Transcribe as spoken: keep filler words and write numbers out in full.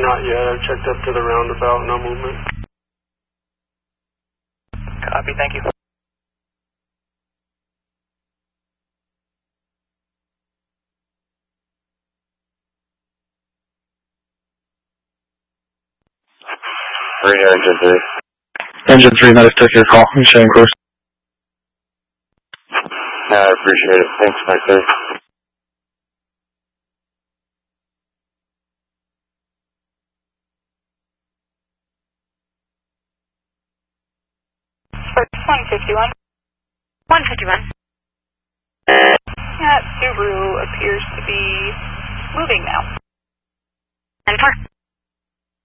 Not yet. I've checked up to the roundabout. No movement. Copy. Thank you. Three engine three. Engine three, medic took your call. I'm showing course. Yeah, I appreciate it. Thanks, Mike. one fifty-one. one fifty-one. That Subaru appears to be moving now. And park.